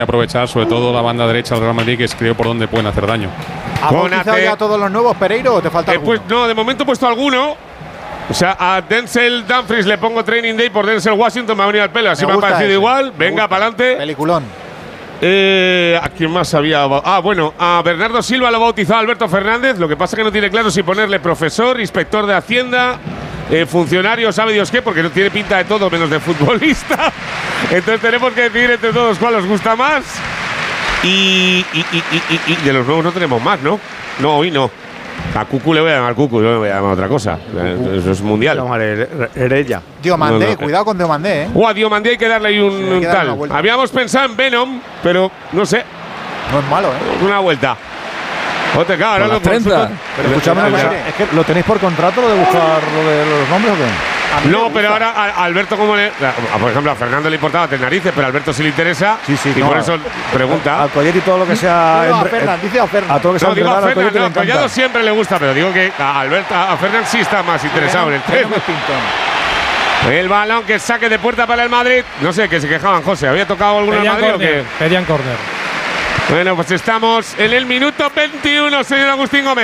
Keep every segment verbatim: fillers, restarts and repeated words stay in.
aprovechar sobre todo la banda derecha del Real Madrid, que es creo por donde pueden hacer daño. ¿Has bautizado ya todos los nuevos, Pereiro, o te falta eh, alguno? Pues no, de momento he puesto alguno. O sea, a Denzel Dumfries le pongo Training Day por Denzel Washington, me ha venido al pelo, así me, me ha parecido ese. igual. Me Venga, para adelante. Peliculón. Eh, ¿A quién más había? Ah, bueno, a Bernardo Silva lo ha bautizado Alberto Fernández. Lo que pasa es que no tiene claro si ponerle profesor, inspector de Hacienda, eh, funcionario, sabe Dios qué, porque no tiene pinta de todo menos de futbolista. Entonces tenemos que decidir entre todos cuál os gusta más. Y, y, y, y, y de los nuevos no tenemos más, ¿no? No, hoy no. A Cucu le voy a llamar Cucu, yo le voy a llamar otra cosa. Cucu. Eso es mundial. Herella. Diomandé, no, no. Cuidado con Diomandé, ¿eh? Uh, a Diomandé hay que darle ahí un, sí, un tal. Habíamos pensado en Venom, pero no sé. No es malo, ¿eh? Una vuelta. O te cago, no, treinta. Pero escúchame, es que ¿lo tenéis por contrato lo de buscar lo de los nombres o qué? No, pero ahora a Alberto, como le. A, por ejemplo, a Fernando le importaba tener narices, pero a Alberto sí le interesa. Sí, sí, y no, por eso pregunta. Al Collet y todo lo que sea. No, no, a Fernández, dice a Fernández. A todo lo que sea. No, digo a Fernández, no, a Collado siempre le gusta, pero digo que a Alberto, a Fernández sí está más interesado en el tema. El balón que saque de puerta para el Madrid. No sé, que se quejaban, José. ¿Había tocado alguno en Madrid corner, o qué? Pedían córner. Bueno, pues estamos en el minuto veintiuno, señor Agustín Gómez.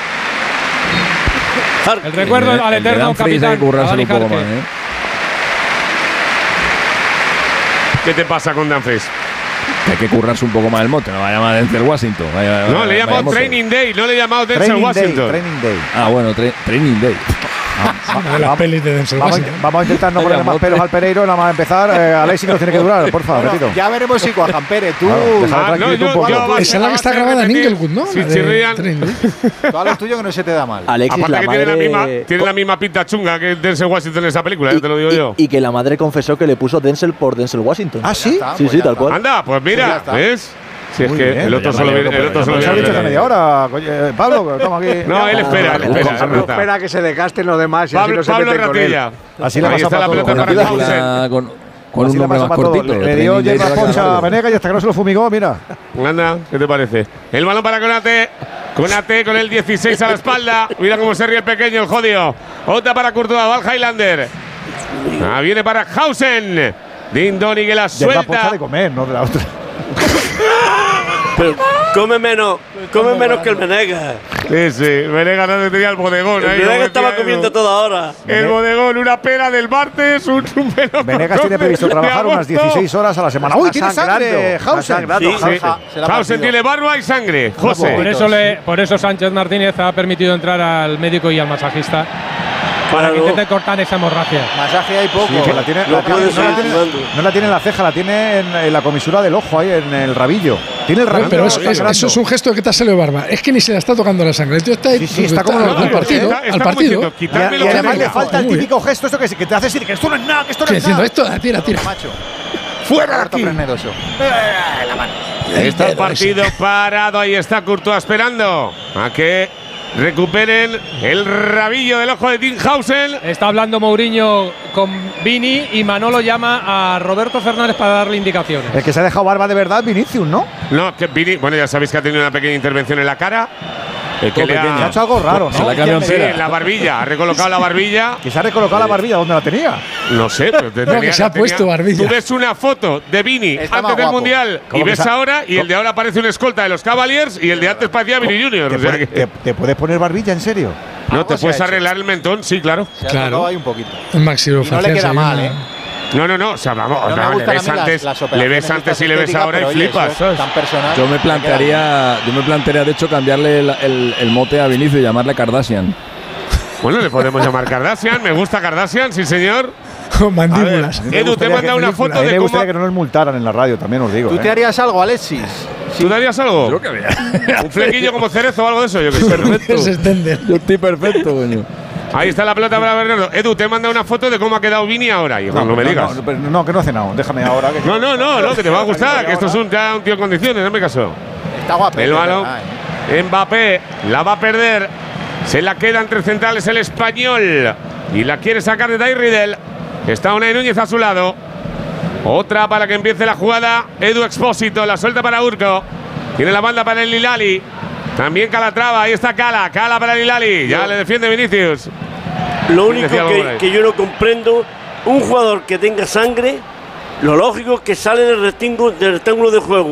El recuerdo el, al eterno capitán. Un poco más, ¿eh? ¿Qué te pasa con Dumfries? Hay que currarse un poco más el mote, no va a llamar Denzel Washington. Vaya, no, vaya, le he llamado Training Day, no le he llamado Denzel Washington. Day, training Day. Ah, bueno, tra Training Day. Ah, de las pelis de Denzel vamos, Washington. Vamos a intentar no ponerle más pelos al Pereiro, nada más empezar. Eh, Alexis nos tiene que durar, por favor, bueno, ya veremos si Juan Pérez, tú. Ah, no, yo, un poco. Yo, esa es la que está grabada en Inglewood, ¿no? Sí, chirrían. Todo lo tuyo que no se te da mal. Alexis, aparte la que madre… tiene, la misma, tiene la misma pinta chunga que Denzel Washington en esa película, y, ya te lo digo y, yo. Y que la madre confesó que le puso Denzel por Denzel Washington. ¿Ah, sí? Está, sí, pues sí, tal cual. Anda, pues mira, pues ¿ves? Si es Muy que bien, el otro solo viene. El otro solo viene. viene. media hora, Pablo, toma aquí. No, él espera, él espera. Pablo espera que se desgasten los demás y Pablo, así no se meten con él. Así la pasa la pelota para Hausen. Con, con un nombre más cortito. Le dio hierba poncha a Venegas y hasta que no se lo fumigó, mira. Anda, ¿qué te parece? El balón para Konate. Konate con el dieciséis a la espalda. Mira cómo se ríe el pequeño, el jodido. Otra para Courtois, va al Highlander. Ah, viene para Hausen. Dindoni que la suelta. Hierba poncha de comer, no de la otra. Pero come menos, come menos que el Venegas. Sí, sí, Venegas no tenía el bodegón. El ahí, Venegas estaba comiendo toda hora. El bodegón, una pera del martes, un, un pelo. Venegas tiene previsto trabajar unas dieciséis horas a la semana. ¡Uy, tiene sangre! Hausen. Sí, sí. Hausen tiene barba y sangre. José. Por eso, le, por eso Sánchez Martínez ha permitido entrar al médico y al masajista. Para que intente cortar esa hemorragia. Masaje hay poco. Sí, que la tiene, no, la tiene, no, la tiene, no la tiene en la ceja, la tiene en, en la comisura del ojo, ahí en el rabillo. Tiene el rabillo. Pero, pero es, es, eso es un gesto de que te ha salido barba. Es que ni se le está tocando la sangre. El tío está, sí, sí, está, está como al partido. Está, está al partido. Diciendo, y, y además le falta el típico gesto esto que, que te hace decir que esto no es nada, que esto no es diciendo, nada. Esto, tira, tira. Macho. Fuera de aquí. La mano. Está el partido parado. Ahí está Courtois esperando a que recuperen el rabillo del ojo de Tim Hausen. Está hablando Mourinho con Vini y Manolo llama a Roberto Fernández para darle indicaciones. El que se ha dejado barba de verdad, Vinicius, ¿no? No, que Vini, bueno, ya sabéis que ha tenido una pequeña intervención en la cara. El que le ha, ha hecho algo raro, ¿no? Se la cambió sí, en la barbilla, ha recolocado la barbilla. Que se ha recolocado la barbilla, ¿dónde la tenía? No sé, pero te no, tenía, que se ha tenía, puesto barbilla. Tú ves una foto de Vini Está antes del Mundial y ves ahora, y el de ahora parece un escolta de los Cavaliers y el de antes parecía Vini Junior. ¿Te, o sea puede, que, te, ¿Te puedes poner barbilla, en serio? No, te puedes arreglar el mentón, sí, claro. Se ha claro. tocado ahí un poquito. El maxilofacial. No le queda mal, ¿eh? No, no, no, o sea, vamos, no, no, no le ves antes, las, las le ves antes y le ves ahora y oye, flipas. ¿sabes? Tan personal, yo me plantearía, yo me plantearía de hecho cambiarle el, el, el mote a Vinicius y llamarle Kardashian. Bueno, le podemos llamar Kardashian, me gusta Kardashian, sí señor. Con mandíbulas. Edu, te manda una foto de me cómo… gustaría que no nos multaran en la radio, también os digo. ¿Tú ¿eh? te harías algo, Alexis? ¿Tú te harías algo? Yo que vea. ¿Un flequillo como Cerezo o algo de eso? Yo que sé. Perfecto. Yo estoy perfecto, coño. Ahí está la pelota para Bernardo. Edu, te manda una foto de cómo ha quedado Vini ahora. Y no, no me digas. No, no, no, que no he cenado. Déjame ahora. Que no, no, no, no, que te va a gustar. Que esto es un, ya un tío en condiciones, no me caso. Está guapo. El balón. ¿eh? Mbappé la va a perder. Se la queda entre centrales el español. Y la quiere sacar de Day Riddle. Está Unai Núñez a su lado. Otra para que empiece la jugada. Edu Expósito, la suelta para Urco. Tiene la banda para el Hilali. También Calatrava, ahí está Cala. Cala para el Hilali. Ya le defiende Vinicius. Lo único que, que yo no comprendo, un jugador que tenga sangre Lo lógico es que sale del rectángulo, del rectángulo de juego.